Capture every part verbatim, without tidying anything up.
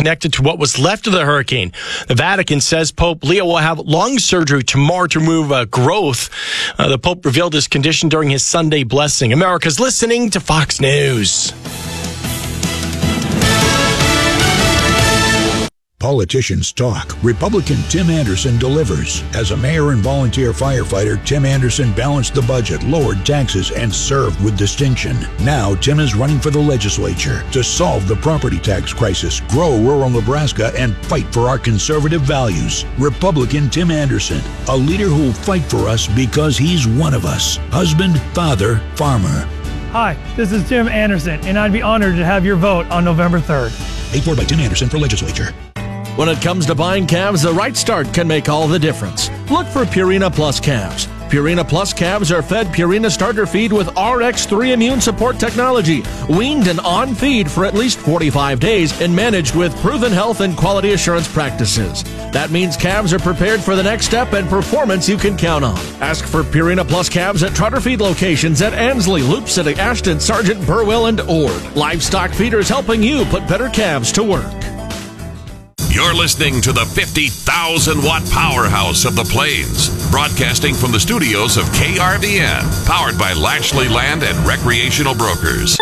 connected to what was left of the hurricane. The Vatican says Pope Leo will have lung surgery tomorrow to remove uh, growth. Uh, the Pope revealed his condition during his Sunday blessing. America's listening to Fox News. Politicians talk. Republican Tim Anderson delivers. As a mayor and volunteer firefighter, Tim Anderson balanced the budget, lowered taxes, and served with distinction. Now, Tim is running for the legislature to solve the property tax crisis, grow rural Nebraska, and fight for our conservative values. Republican Tim Anderson, a leader who will fight for us because he's one of us. Husband, father, farmer. Hi, this is Tim Anderson, and I'd be honored to have your vote on November third. Paid for by Tim Anderson for legislature. When it comes to buying calves, the right start can make all the difference. Look for Purina Plus calves. Purina Plus calves are fed Purina starter feed with R X three immune support technology, weaned and on feed for at least forty-five days, and managed with proven health and quality assurance practices. That means calves are prepared for the next step and performance you can count on. Ask for Purina Plus calves at Trotter Feed locations at Ansley, Loop City, Ashton, Sargent, Burwell, and Ord. Livestock feeders helping you put better calves to work. You're listening to the fifty thousand watt powerhouse of the Plains, broadcasting from the studios of K R V N, powered by Lashley Land and Recreational Brokers.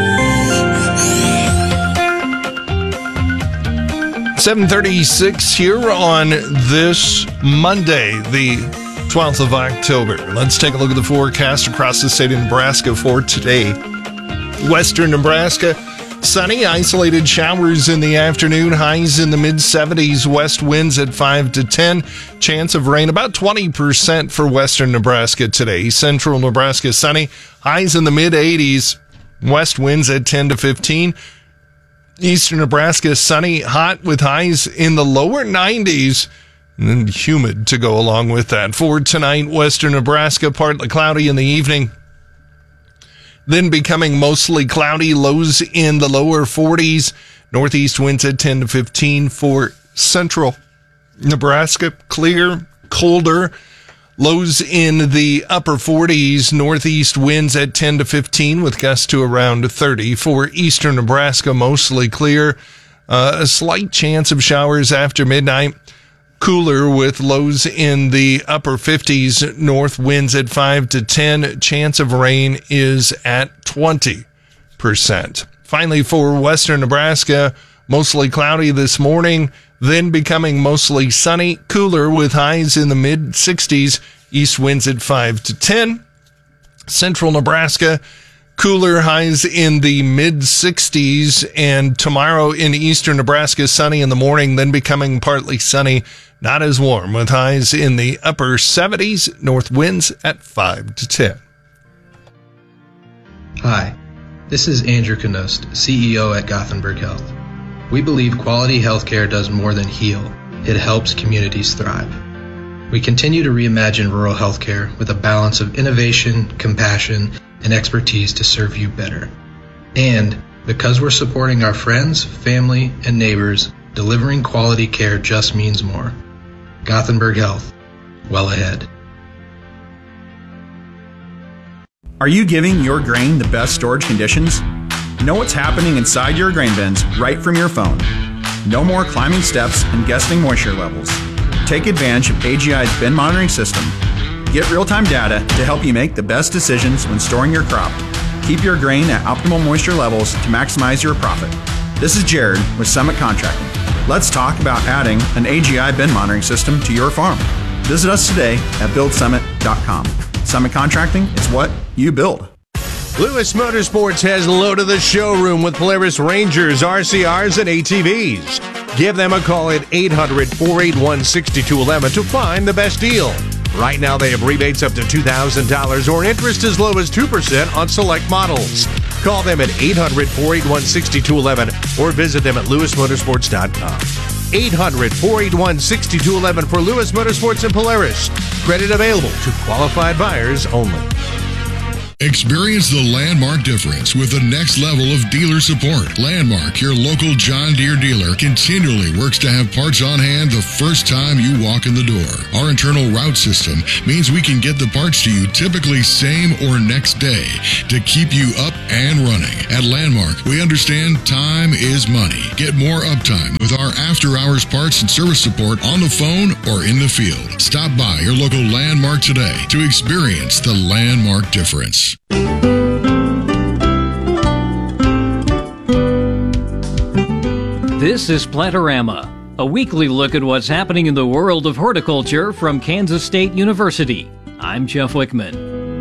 seven thirty-six here on this Monday, the twelfth of October. Let's take a look at the forecast across the state of Nebraska for today. Western Nebraska, sunny, isolated showers in the afternoon, highs in the mid seventies, west winds at five to ten, chance of rain about twenty percent for western Nebraska today. Central Nebraska, sunny, highs in the mid eighties, west winds at ten to fifteen. Eastern Nebraska, sunny, hot with highs in the lower nineties, and humid to go along with that. For tonight, western Nebraska, partly cloudy in the evening, then becoming mostly cloudy, lows in the lower forties. Northeast winds at ten to fifteen for central Nebraska. Clear, colder, lows in the upper forties. Northeast winds at ten to fifteen with gusts to around thirty. For eastern Nebraska, mostly clear. Uh, a slight chance of showers after midnight. Cooler with lows in the upper fifties, north winds at five to ten. Chance of rain is at twenty percent. Finally, for western Nebraska, mostly cloudy this morning, then becoming mostly sunny, cooler with highs in the mid sixties, east winds at five to ten. Central Nebraska, cooler, highs in the mid sixties, and tomorrow in eastern Nebraska, sunny in the morning, then becoming partly sunny, not as warm, with highs in the upper seventies, north winds at five to ten. Hi, this is Andrew Knost, C E O at Gothenburg Health. We believe quality healthcare does more than heal. It helps communities thrive. We continue to reimagine rural healthcare with a balance of innovation, compassion, and expertise to serve you better. And because we're supporting our friends, family, and neighbors, delivering quality care just means more. Gothenburg Health, well ahead. Are you giving your grain the best storage conditions? Know what's happening inside your grain bins right from your phone. No more climbing steps and guessing moisture levels. Take advantage of A G I's bin monitoring system. Get real-time data to help you make the best decisions when storing your crop. Keep your grain at optimal moisture levels to maximize your profit. This is Jared with Summit Contracting. Let's talk about adding an A G I bin monitoring system to your farm. Visit us today at build summit dot com. Summit Contracting is what you build. Lewis Motorsports has loaded the showroom with Polaris Rangers, R C Rs, and A T Vs. Give them a call at eight hundred, four eight one, six two one one to find the best deal. Right now, they have rebates up to two thousand dollars or interest as low as two percent on select models. Call them at eight hundred, four eight one, six two one one or visit them at lewis motorsports dot com. eight hundred, four eight one, six two one one for Lewis Motorsports and Polaris. Credit available to qualified buyers only. Experience the Landmark difference with the next level of dealer support. Landmark, your local John Deere dealer, continually works to have parts on hand the first time you walk in the door. Our internal route system means we can get the parts to you typically same or next day to keep you up and running. At Landmark, we understand time is money. Get more uptime with our after-hours parts and service support on the phone or in the field. Stop by your local Landmark today to experience the Landmark difference. This is Plantorama, a weekly look at what's happening in the world of horticulture from Kansas State University. I'm Jeff Wickman.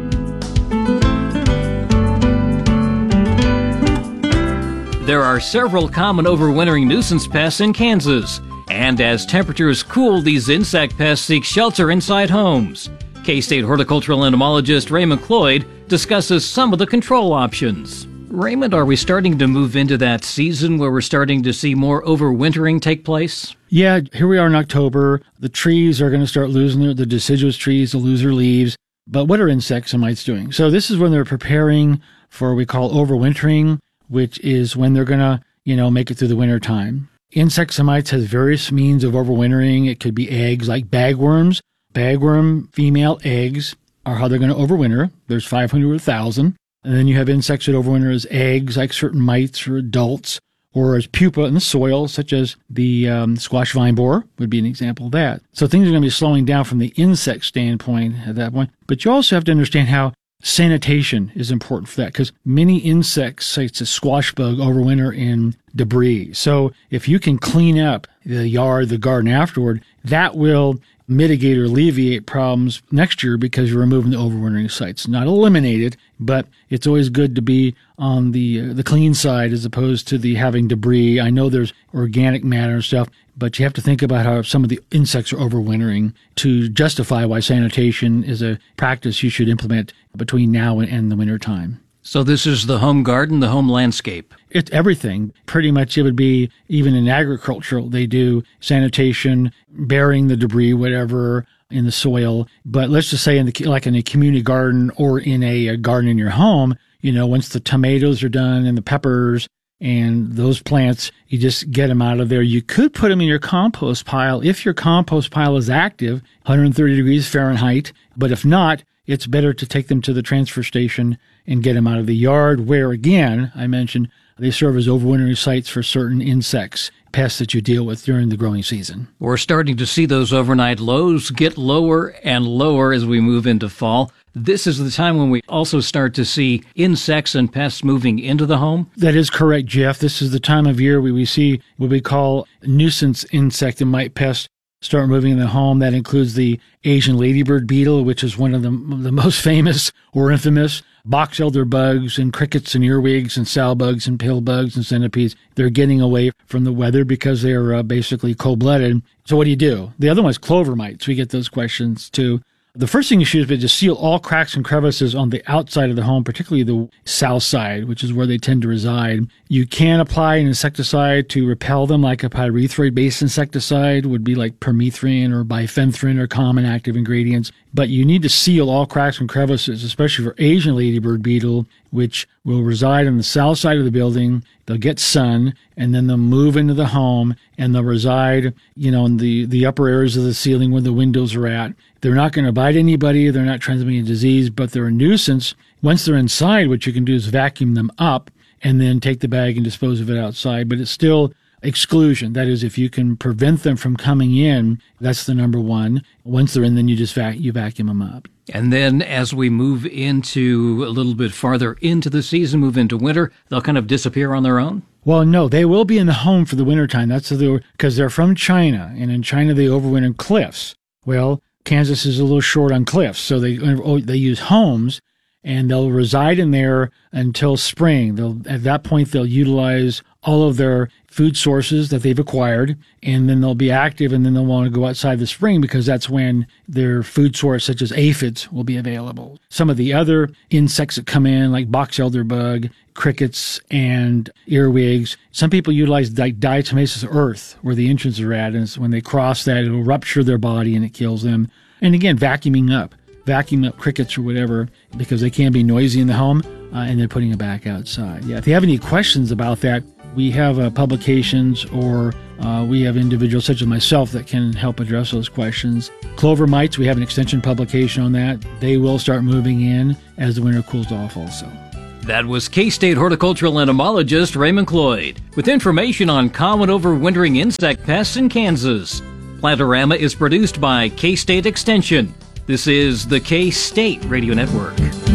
There are several common overwintering nuisance pests in Kansas, and as temperatures cool, these insect pests seek shelter inside homes. K-State horticultural entomologist Raymond Cloyd discusses some of the control options. Raymond, are we starting to move into that season where we're starting to see more overwintering take place? Yeah, here we are in October. The trees are going to start losing their, the deciduous trees will lose their leaves. But what are insects and mites doing? So this is when they're preparing for what we call overwintering, which is when they're going to, you know, make it through the winter time. Insects and mites has various means of overwintering. It could be eggs like bagworms. Bagworm female eggs are how they're going to overwinter. There's five hundred or one thousand. And then you have insects that overwinter as eggs, like certain mites or adults, or as pupa in the soil, such as the um, squash vine borer would be an example of that. So things are going to be slowing down from the insect standpoint at that point. But you also have to understand how sanitation is important for that, because many insects, such as squash bug, overwinter in debris. So if you can clean up the yard, the garden afterward, that will mitigate or alleviate problems next year because you're removing the overwintering sites. Not eliminate it, but it's always good to be on the uh, the clean side as opposed to the having debris. I know there's organic matter and stuff, but you have to think about how some of the insects are overwintering to justify why sanitation is a practice you should implement between now and, and the winter time. So this is the home garden, the home landscape. It's everything. Pretty much it would be, even in agricultural, they do sanitation, burying the debris, whatever, in the soil. But let's just say in the, like in a community garden or in a, a garden in your home, you know, once the tomatoes are done and the peppers and those plants, you just get them out of there. You could put them in your compost pile if your compost pile is active, one hundred thirty degrees Fahrenheit. But if not, it's better to take them to the transfer station and get them out of the yard, where, again, I mentioned, they serve as overwintering sites for certain insects, pests that you deal with during the growing season. We're starting to see those overnight lows get lower and lower as we move into fall. This is the time when we also start to see insects and pests moving into the home? That is correct, Jeff. This is the time of year where we see what we call nuisance insect and mite pests start moving in the home. That includes the Asian ladybird beetle, which is one of the, the most famous or infamous, box elder bugs and crickets and earwigs and sow bugs and pill bugs and centipedes. They're getting away from the weather because they're uh, basically cold-blooded. So what do you do? The other one is clover mites. We get those questions too. The first thing you should do is to seal all cracks and crevices on the outside of the home, particularly the south side, which is where they tend to reside. You can apply an insecticide to repel them, like a pyrethroid-based insecticide would be like permethrin or bifenthrin or common active ingredients. But you need to seal all cracks and crevices, especially for Asian ladybird beetle, which will reside on the south side of the building. They'll get sun, and then they'll move into the home, and they'll reside, you know, in the, the upper areas of the ceiling where the windows are at. They're not going to bite anybody. They're not transmitting disease, but they're a nuisance. Once they're inside, what you can do is vacuum them up and then take the bag and dispose of it outside. But it's still exclusion. That is, if you can prevent them from coming in, that's the number one. Once they're in, then you just vac- you vacuum them up. And then as we move into a little bit farther into the season, move into winter, they'll kind of disappear on their own? Well, no, they will be in the home for the wintertime. That's because they're from China, and in China they overwinter in cliffs. Well, Kansas is a little short on cliffs, so they they use homes, and they'll reside in there until spring. They'll at that point they'll utilize all of their food sources that they've acquired, and then they'll be active, and then they'll want to go outside the spring because that's when their food source, such as aphids, will be available. Some of the other insects that come in, like box elder bug, crickets, and earwigs, some people utilize di- diatomaceous earth where the entrance are at, and when they cross that, it'll rupture their body and it kills them. And again, vacuuming up. vacuum up crickets or whatever, because they can be noisy in the home, uh, and then putting it back outside. Yeah, if you have any questions about that, we have uh, publications, or uh, we have individuals such as myself that can help address those questions. Clover mites, we have an extension publication on that. They will start moving in as the winter cools off also. That was K-State horticultural entomologist Raymond Cloyd with information on common overwintering insect pests in Kansas. Plantorama is produced by K-State Extension. This is the K-State Radio Network.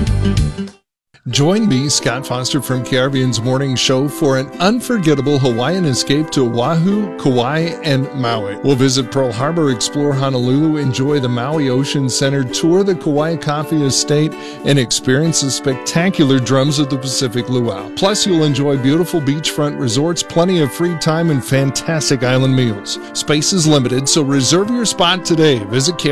Join me, Scott Foster from K R V N's Morning Show, for an unforgettable Hawaiian escape to Oahu, Kauai, and Maui. We'll visit Pearl Harbor, explore Honolulu, enjoy the Maui Ocean Center, tour the Kauai Coffee Estate, and experience the spectacular drums of the Pacific Luau. Plus, you'll enjoy beautiful beachfront resorts, plenty of free time, and fantastic island meals. Space is limited, so reserve your spot today. Visit K R V N